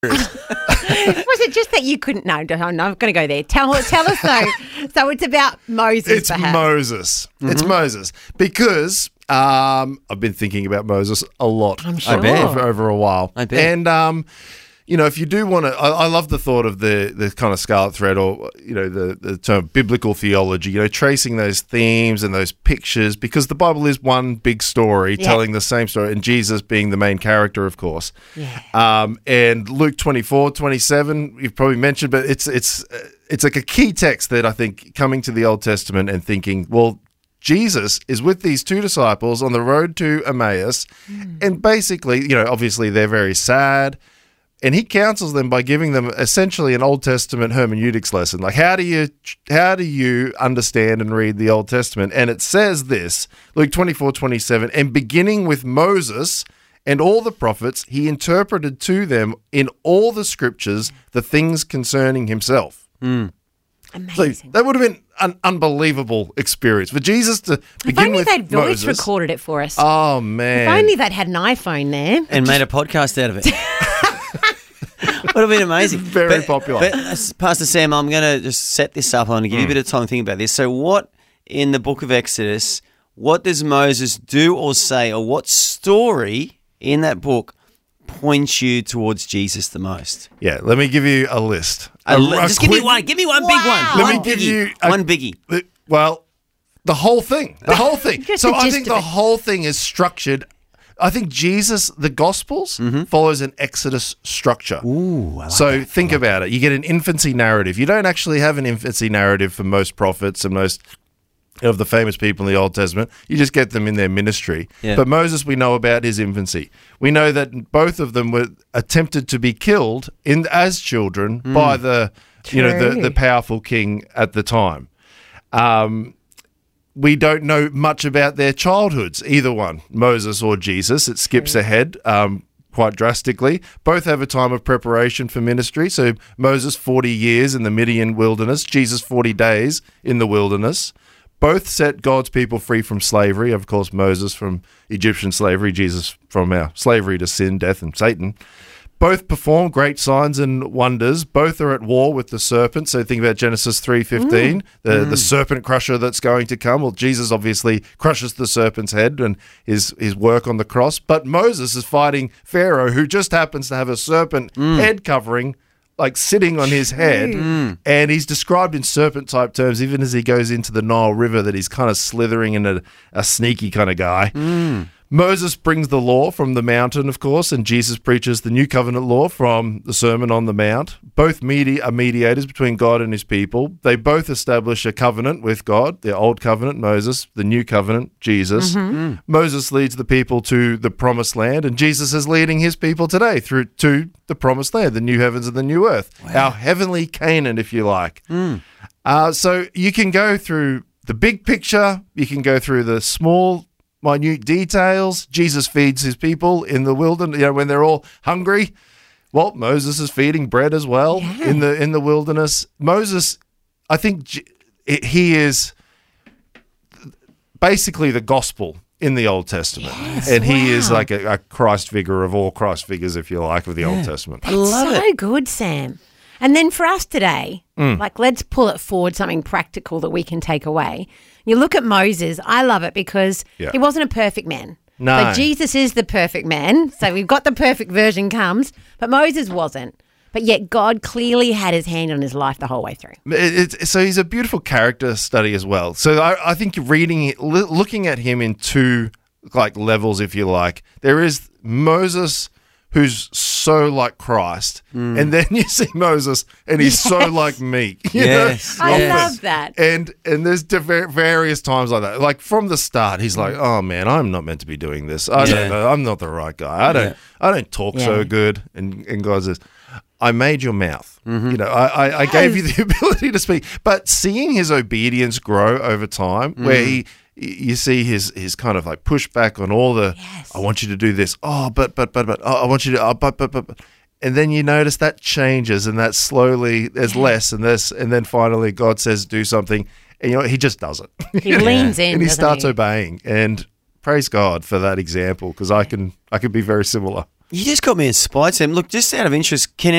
Was it just that you couldn't? No, I'm not going to go there. Tell us though. So it's about Moses. It's perhaps. Moses. It's Moses because I've been thinking about Moses a lot. I'm sure. over a while. I bet. And if you do want to, I love the thought of the kind of scarlet thread, or the term biblical theology. Tracing those themes and those pictures, because the Bible is one big story telling the same story, and Jesus being the main character, of course. Yeah. And Luke 24:27, you've probably mentioned, but it's like a key text that I think, coming to the Old Testament and thinking, well, Jesus is with these two disciples on the road to Emmaus, and basically, obviously they're very sad. And he counsels them by giving them essentially an Old Testament hermeneutics lesson. Like, how do you understand and read the Old Testament? And it says this, Luke 24:27, and beginning with Moses and all the prophets, he interpreted to them in all the scriptures the things concerning himself. Amazing. So that would have been an unbelievable experience for Jesus to begin with If only they'd voice Moses. recorded it for us. Oh, man. If only they'd had an iPhone there. And made a podcast out of it. Would have been amazing. Very popular. But Pastor Sam, I'm going to just set this up. I'm going to give you a bit of time to think about this. So what, in the book of Exodus, what does Moses do or say, or what story in that book points you towards Jesus the most? Yeah, let me give you a list. Just give me one. Give me one big one. Let One me give biggie. you one biggie. Well, the whole thing. The whole thing. Just So the I gist think of the it. whole thing is structured. I think Jesus, the Gospels, follows an Exodus structure. Ooh, I like So that. think about it. You get an infancy narrative. You don't actually have an infancy narrative for most prophets and most of the famous people in the Old Testament. You just get them in their ministry. Yeah. But Moses, we know about his infancy. We know that both of them were attempted to be killed as children by the True. the powerful king at the time. We don't know much about their childhoods, either one, Moses or Jesus. It skips ahead quite drastically. Both have a time of preparation for ministry. So Moses, 40 years in the Midian wilderness, Jesus, 40 days in the wilderness. Both set God's people free from slavery. Of course, Moses from Egyptian slavery, Jesus from our slavery to sin, death, and Satan. Both perform great signs and wonders. Both are at war with the serpent. So think about Genesis 3:15, the serpent crusher that's going to come. Well, Jesus obviously crushes the serpent's head and his work on the cross. But Moses is fighting Pharaoh, who just happens to have a serpent head covering, like sitting on his head. And he's described in serpent-type terms, even as he goes into the Nile River, that he's kind of slithering and a sneaky kind of guy. Moses brings the law from the mountain, of course, and Jesus preaches the new covenant law from the Sermon on the Mount. Both are mediators between God and his people. They both establish a covenant with God, the old covenant, Moses, the new covenant, Jesus. Moses leads the people to the promised land, and Jesus is leading his people today through to the promised land, the new heavens and the new earth, our heavenly Canaan, if you like. So you can go through the big picture, you can go through the small minute details. Jesus feeds his people in the wilderness, when they're all hungry. Well, Moses is feeding bread as well in the wilderness. Moses, I think he is basically the gospel in the Old Testament. And he is like a Christ figure of all Christ figures, if you like, of the Old Testament. I love so good, Sam. And then for us today, let's pull it forward, something practical that we can take away. You look at Moses, I love it because he wasn't a perfect man. No. But Jesus is the perfect man. So we've got the perfect version comes, but Moses wasn't. But yet God clearly had his hand on his life the whole way through. So he's a beautiful character study as well. So I think looking at him in two levels, if you like, there is Moses, who's so like Christ, and then you see Moses, and he's so like me. You know? I love that. And there's various times like that. Like from the start, he's like, "Oh man, I'm not meant to be doing this. I don't know. I'm not the right guy. I don't talk so good." And God says, "I made your mouth. I gave you the ability to speak." But seeing his obedience grow over time, where you see his kind of like pushback on all the, I want you to do this. Oh, but, I want you to, but. And then you notice that changes, and that slowly there's less and this, and then finally God says do something, and he just does it. He leans in, and he doesn't starts he? obeying. And praise God for that example, because I can be very similar. You just got me inspired, Sam. Look, just out of interest, can